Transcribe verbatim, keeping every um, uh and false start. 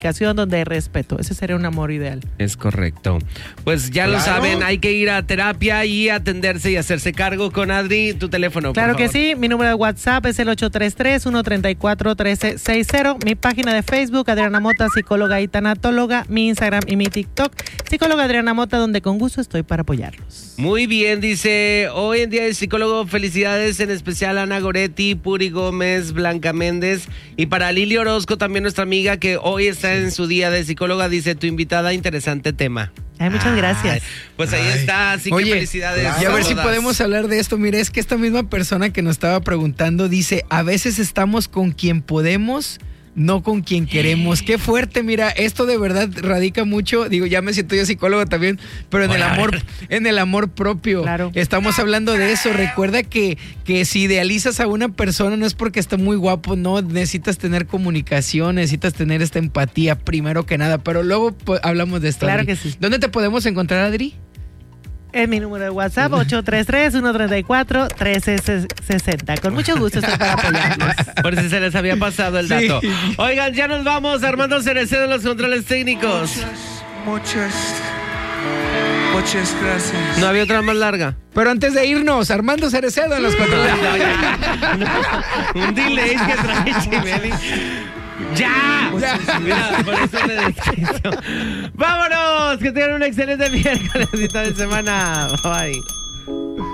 donde hay respeto. Ese sería un amor ideal. Es correcto. Pues ya claro. lo saben, hay que ir a terapia y atenderse y hacerse cargo. Con Adri, tu teléfono, Claro por que favor. sí, mi número de WhatsApp es el ocho tres tres, uno tres cuatro, uno tres seis cero. Mi página de Facebook, Adriana Mota, psicóloga y tanatóloga. Mi Instagram y mi TikTok, psicóloga Adriana Mota, donde con gusto estoy para apoyarlos. Muy bien, dice, hoy en día el psicólogo, felicidades, en especial a Ana Goretti, Puri Gómez, Blanca Méndez, y para Lili Orozco, también nuestra amiga que hoy está en su día de psicóloga, dice, tu invitada, interesante tema. Ay, muchas gracias. Ay, pues ahí Ay. está, así Oye, que felicidades. Y a ver si podemos hablar de esto. Mira, es que esta misma persona que nos estaba preguntando dice, a veces estamos con quien podemos, no con quien queremos. Qué fuerte, mira, esto de verdad radica mucho, digo, ya me siento yo psicólogo también, pero en el amor, en el amor propio. Claro. Estamos hablando de eso. Recuerda que, que si idealizas a una persona no es porque está muy guapo, no, necesitas tener comunicación, necesitas tener esta empatía primero que nada, pero luego pues, hablamos de esto. Claro Adri. que sí. ¿Dónde te podemos encontrar, Adri? Es mi número de WhatsApp, ocho tres tres, uno tres cuatro, uno tres seis cero. Con mucho gusto estoy para apoyarlos. Por si se les había pasado el dato. Sí. Oigan, ya nos vamos. Armando Cerecedo en los controles técnicos. Muchas, muchas, muchas gracias. ¿No había otra más larga? Pero antes de irnos, Armando Cerecedo en los controles. No, ya. No, un delay que trae Chimeli. ¡Ya! ya. Mira, por eso me despido. ¡Vámonos! Que tengan un excelente miércoles, mitad de semana. Bye.